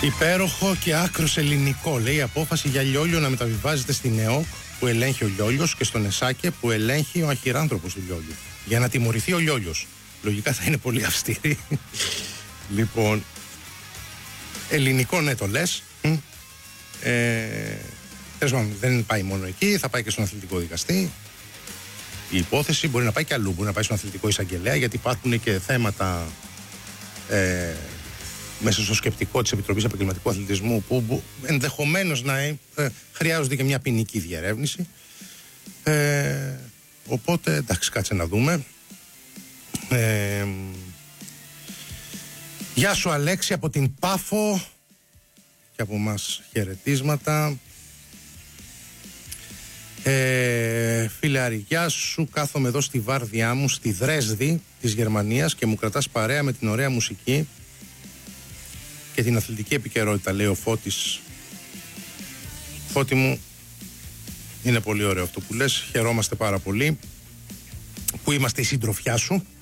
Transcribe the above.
Υπέροχο και άκρος ελληνικό, λέει, η απόφαση για Λιόλιο να μεταβιβάζεται στην ΕΟΚ που ελέγχει ο Λιόλιος και στον ΕΣΑΚΕ που ελέγχει ο αχυράνθρωπος του Λιόλιου. Για να τιμωρηθεί ο Λιόλιος. Λογικά θα είναι πολύ αυστηρή. Λοιπόν, ελληνικό ναι το λες. Τέλος πάντων, δεν πάει μόνο εκεί, θα πάει και στον αθλητικό δικαστή. Η υπόθεση μπορεί να πάει και αλλού. Μπορεί να πάει στον αθλητικό εισαγγελέα, γιατί υπάρχουν και θέματα μέσα στο σκεπτικό της Επιτροπής Επαγγελματικού Αθλητισμού που ενδεχομένως να χρειάζονται και μια ποινική διερεύνηση. Οπότε, εντάξει, κάτσε να δούμε. Γεια σου Αλέξη από την Πάφο και από μας χαιρετίσματα. Φίλε, γεια σου, κάθομαι εδώ στη βάρδιά μου στη Δρέσδη της Γερμανίας και μου κρατάς παρέα με την ωραία μουσική και την αθλητική επικαιρότητα, λέει ο Φώτης. Φώτη μου, είναι πολύ ωραίο αυτό που λες, χαιρόμαστε πάρα πολύ που είμαστε η συντροφιά σου.